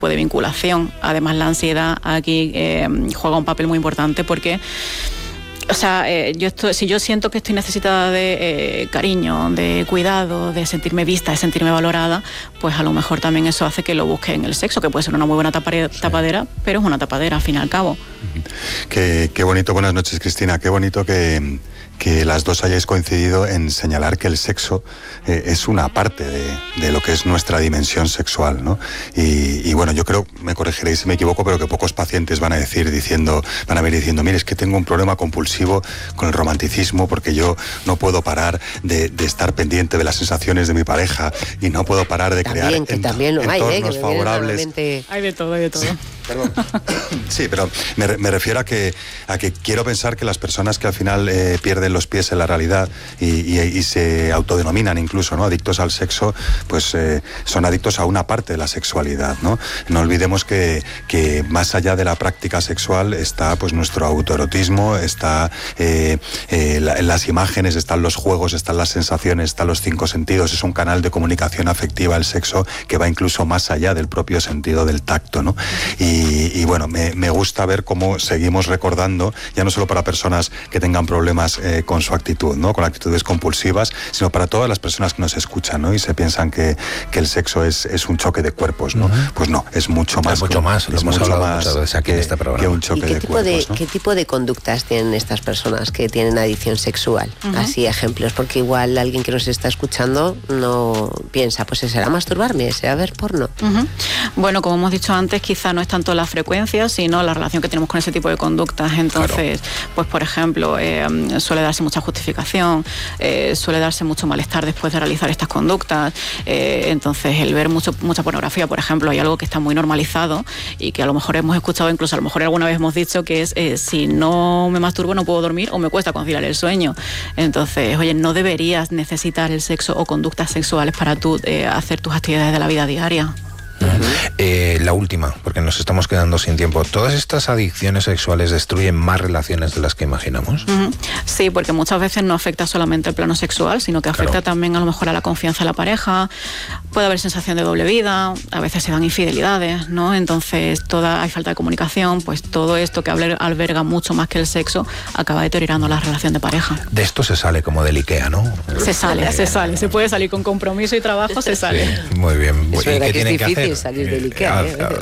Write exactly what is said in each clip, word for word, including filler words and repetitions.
de vinculación. Además, la ansiedad aquí eh, juega un papel muy importante porque, o sea, eh, yo estoy, si yo siento que estoy necesitada de eh, cariño, de cuidado, de sentirme vista, de sentirme valorada, pues a lo mejor también eso hace que lo busque en el sexo, que puede ser una muy buena tapare, tapadera, pero es una tapadera al fin y al cabo. Qué, qué bonito, buenas noches, Cristina, qué bonito que... que las dos hayáis coincidido en señalar que el sexo eh, es una parte de, de lo que es nuestra dimensión sexual, ¿no? Y, y bueno, yo creo, me corregiréis si me equivoco, pero que pocos pacientes van a decir diciendo, van a venir diciendo, mire, es que tengo un problema compulsivo con el romanticismo porque yo no puedo parar de, de estar pendiente de las sensaciones de mi pareja y no puedo parar de también, crear que ent también lo hay, entornos ¿eh? que favorables. Normalmente... Hay de todo, hay de todo. Sí, perdón. Sí, pero me, me refiero a que, a que quiero pensar que las personas que al final eh, pierden los pies en la realidad y, y, y se autodenominan incluso, ¿no?, adictos al sexo, pues eh, son adictos a una parte de la sexualidad, ¿no? No olvidemos que, que más allá de la práctica sexual está pues nuestro autoerotismo, está eh, eh, la, las imágenes, están los juegos, están las sensaciones, están los cinco sentidos. Es un canal de comunicación afectiva el sexo que va incluso más allá del propio sentido del tacto, ¿no? Y, y bueno, me, me gusta ver cómo seguimos recordando, ya no solo para personas que tengan problemas eh, con su actitud, ¿no?, con actitudes compulsivas, sino para todas las personas que nos escuchan, ¿no?, y se piensan que, que el sexo es, es un choque de cuerpos, ¿no? Uh-huh. Pues no, es mucho más. Es mucho más, lo hemos hablado muchas veces aquí que, en este programa. Que un choque ¿Y qué de tipo cuerpos, de, ¿no? ¿Qué tipo de conductas tienen estas personas que tienen adicción sexual? Uh-huh. Así ejemplos, porque igual alguien que nos está escuchando no piensa, pues será masturbarme, será ver porno. Uh-huh. Bueno, como hemos dicho antes, quizá no es tanto la frecuencia, sino la relación que tenemos con ese tipo de conductas. Entonces, claro, pues por ejemplo, eh, suele darse mucha justificación, eh, suele darse mucho malestar después de realizar estas conductas. Eh, entonces, el ver mucho, mucha pornografía, por ejemplo, hay algo que está muy normalizado y que a lo mejor hemos escuchado, incluso a lo mejor alguna vez hemos dicho, que es eh, si no me masturbo no puedo dormir o me cuesta conciliar el sueño. Entonces, oye, no deberías necesitar el sexo o conductas sexuales para tú eh, hacer tus actividades de la vida diaria. Uh-huh. Eh, la última, porque nos estamos quedando sin tiempo. ¿Todas estas adicciones sexuales destruyen más relaciones de las que imaginamos? Uh-huh. Sí, porque muchas veces no afecta solamente el plano sexual, sino que afecta, claro, también a lo mejor a la confianza de la pareja. Puede haber sensación de doble vida, a veces se dan infidelidades, ¿no? Entonces toda, hay falta de comunicación, pues todo esto que alberga mucho más que el sexo acaba deteriorando la relación de pareja. De esto se sale como del IKEA, ¿no? Se sale, eh, se sale, se puede salir con compromiso y trabajo, se sale. Sí, muy bien. Es ¿Y qué que tienen es que hacer? Salir del IKEA, ah, eh, claro.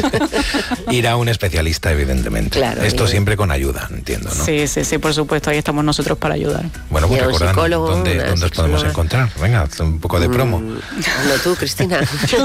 Ir a un especialista, evidentemente. Claro, esto bien. Siempre con ayuda, entiendo, ¿no? Sí, sí, sí, por supuesto, ahí estamos nosotros para ayudar. Bueno, pues recordad dónde, dónde os podemos encontrar. Venga, un poco de promo. Mm, no tú, Cristina.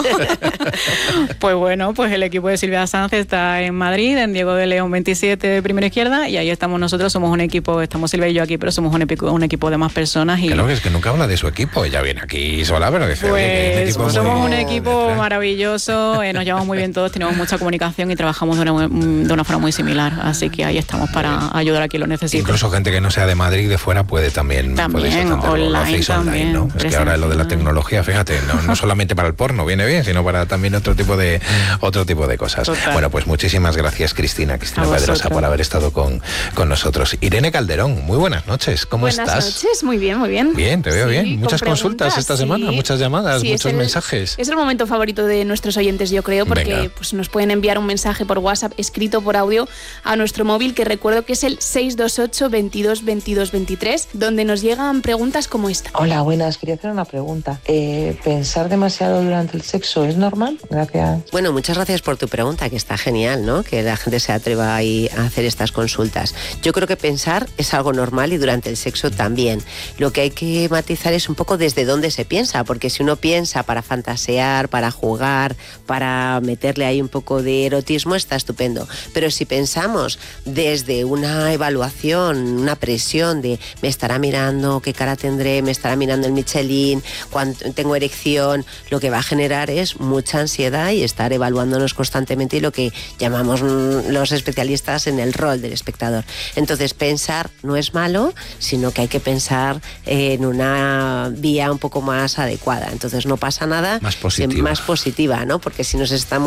Pues bueno, pues el equipo de Silvia Sanz está en Madrid, en Diego de León veintisiete, primera izquierda, y ahí estamos nosotros, somos un equipo, estamos Silvia y yo aquí, pero somos un equipo, un equipo de más personas. Y... Claro, que es que nunca habla de su equipo, ella viene aquí sola, pero dice, pues, oye, que un equipo somos muy... un equipo maravilloso, eh, nos llevamos muy bien todos, tenemos mucha comunicación y trabajamos de una, de una forma muy similar, así que ahí estamos para ayudar a quien lo necesite. Incluso gente que no sea de Madrid, de fuera, puede también... También, online, lo hacéis también, online, ¿no? Es que ahora lo de la tecnología, fíjate, no, no solamente para el porno viene bien, sino para también otro tipo de otro tipo de cosas. Total. Bueno, pues muchísimas gracias, Cristina, Cristina Pedrosa, por haber estado con, con nosotros. Irene Calderón, muy buenas noches, ¿cómo buenas estás? Buenas noches, muy bien, muy bien. Bien, te veo sí, bien. Muchas consultas esta sí. semana, muchas llamadas, sí, muchos es el, mensajes. Es el momento favorito de nuestros oyentes, yo creo, porque pues, nos pueden enviar un mensaje por WhatsApp, escrito por audio, a nuestro móvil, que recuerdo que es el seis dos ocho, veintidós, veintidós, veintitrés, donde nos llegan preguntas como esta. Hola, buenas, quería hacer una pregunta. Eh, ¿Pensar demasiado durante el sexo es normal? Gracias. Bueno, muchas gracias por tu pregunta, que está genial, ¿no? Que la gente se atreva ahí a hacer estas consultas. Yo creo que pensar es algo normal y durante el sexo también. Lo que hay que matizar es un poco desde dónde se piensa, porque si uno piensa para fantasear, para jugar, para meterle ahí un poco de erotismo, está estupendo. Pero si pensamos desde una evaluación, una presión de me estará mirando, qué cara tendré, me estará mirando el Michelin, cuando tengo erección, lo que va a generar es mucha ansiedad y estar evaluándonos constantemente, y lo que llamamos los especialistas en el rol del espectador. Entonces, pensar no es malo, sino que hay que pensar en una vía un poco más adecuada. Entonces, no pasa nada, más positiva, más positiva, ¿no? Porque si nos estamos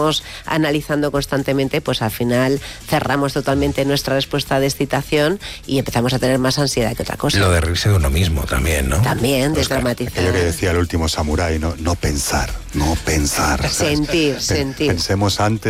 estamos analizando constantemente, pues al final cerramos totalmente nuestra respuesta de excitación y empezamos a tener más ansiedad que otra cosa. Lo de reírse de uno mismo también, ¿no? También, Pues desdramatizar. Aquello que decía el último samurái, ¿no? No pensar, no pensar. Sentir, Pen- sentir. Pensemos antes